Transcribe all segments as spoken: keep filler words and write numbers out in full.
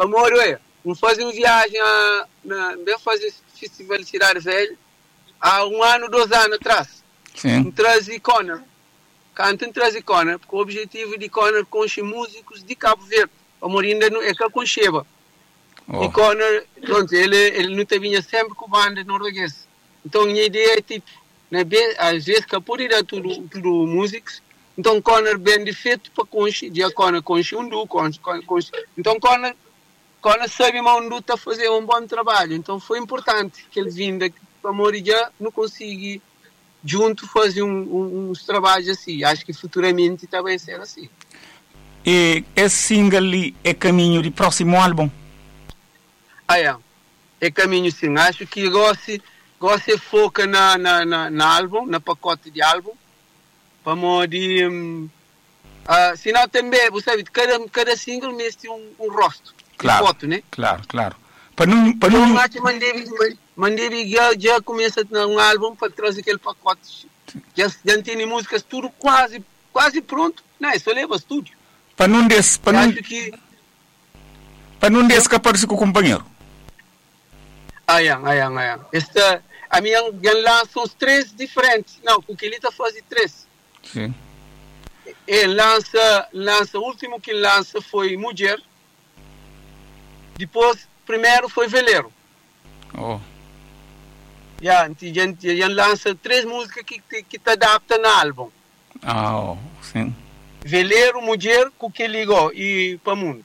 amor, ué, vamos fazer uma viagem a, na, vamos fazer festival de Cidade Velha há um ano, dois anos atrás. Sim. Trazer Conor. Canta em trazer Conor, porque o objetivo de Conor conche músicos de Cabo Verde. Amor, ainda não é que concheba. Oh. E Conor, pronto, ele, ele não te vinha sempre com banda norueguesa. Então, a minha ideia é tipo, né, às vezes, que por ir a tudo, tudo músicos, então Conor bem de feito para conche, dia Conor conche um du, conche, conche. Então Conor, Conor sabe mas um du está a fazer um bom trabalho. Então foi importante que ele vinha para Morija não conseguir junto fazer um, um, uns trabalhos assim. Acho que futuramente também será assim. E esse single ali é caminho de próximo álbum? Ah, é. É caminho sim. Acho que gosto, gosto foca na, na, na, na álbum, na pacote de álbum. Para de um, uh, senão também, você sabe, cada, cada single mesmo tem um, um rosto. Claro, foto, né? claro, claro. Para não... Para não... Então, mandei já, já começa um álbum para trazer aquele pacote. Já, já tem músicas tudo quase, quase pronto. Não, é só leva estúdio. Para não desse... Para não, que... para não desse que aparece com o companheiro. Ah, é, ah, é, ah, é. Esta, a minha lança uns três diferentes. Não, o que ele está fazendo três. Sim. Ele lança, lança, o último que lança foi Mulher. Depois, primeiro foi Veleiro. Oh. Yeah, a gente lança três músicas que que te adaptam no álbum. Ah, oh, sim. Veleiro, Mulher, com que ligou e para mundo.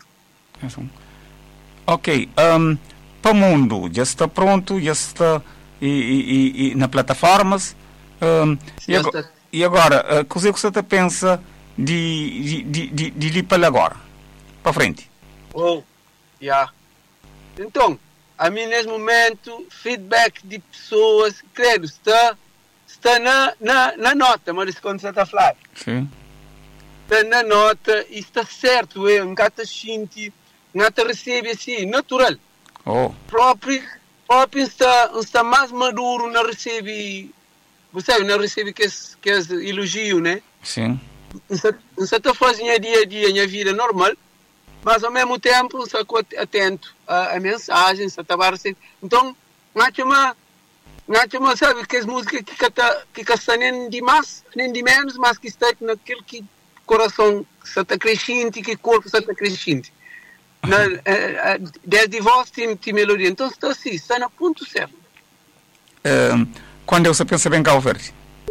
Ok, um, para mundo já está pronto, já está e, e, e, na plataformas. Um, e, agora, e agora, o que você pensa de, de, de, de ir para agora? Para frente? Oh, yeah. Então, a mim nesse momento, feedback de pessoas, credo, está, está na, na, na nota, mas quando você está a falar. Sim. Está na nota e está certo, é, um gata shinti, um gata recebe assim, natural. Oh. Próprio, próprio está, está mais maduro, não recebe, você sabe, não recebe que esse, que esse elogio, né? Sim. Não está fazendo dia a dia, minha vida normal, mas ao mesmo tempo está atento à, à mensagem, está a então, não é uma, não é uma, sabe, que as músicas que está que está nem de mais, nem de menos, mas que está naquele que coração está crescente, que corpo está crescente. Na, é, desde voz tem, tem melodia, então está assim, está no ponto certo. Uh, quando você pensa bem Cabo Verde?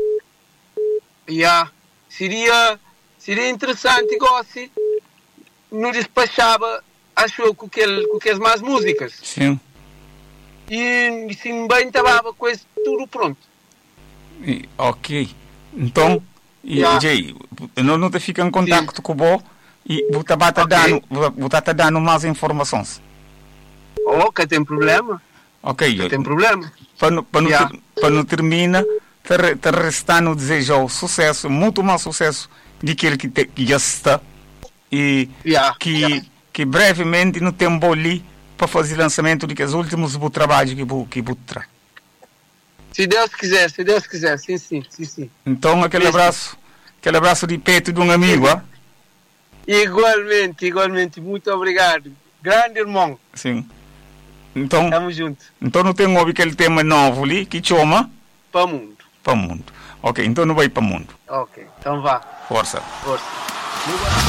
Yeah. Seria, seria interessante, gosto, não despachava, acho eu, com, aquele, com aquelas mais músicas. Sim. E sim, bem, estava com isso tudo pronto. E, ok. Então, e, yeah. Jay, não, não te fica em contato com o Bo e vou estar okay. dando, vou estar dando mais informações. Oh, que tem problema. Ok. Que tem problema. Para, para, yeah. não, para não terminar, te restando desejo sucesso, muito mais sucesso daquele que, te, que já está e yeah. que, yeah. que brevemente não tem boli para fazer lançamento de que os últimos trabalhos que vou que vou trazer. Se Deus quiser, se Deus quiser, sim, sim, sim, sim. Então aquele Esse. abraço, aquele abraço de peito de um amigo, ah? Igualmente, igualmente, muito obrigado. Grande irmão. Sim. Então, estamos juntos. Então não tem ouvido aquele tema novo ali que chama? Para o mundo. Para o mundo. Ok, então não vai para o mundo. Ok, então vá. Força. Força.